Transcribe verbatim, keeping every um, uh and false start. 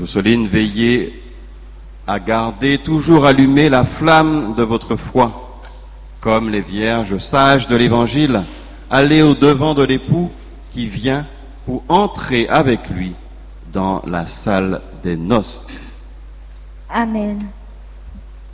Mousseline, veillez à garder toujours allumée la flamme de votre foi. Comme les vierges sages de l'Évangile, allez au-devant de l'époux qui vient pour entrer avec lui dans la salle des noces. Amen.